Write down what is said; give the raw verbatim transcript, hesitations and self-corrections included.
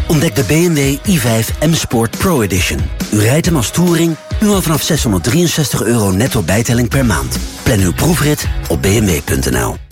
Ontdek de B M W i vijf M Sport Pro Edition. U rijdt hem als touring, nu al vanaf zeshonderddrieënzestig euro netto bijtelling per maand. Plan uw proefrit op b m w punt n l.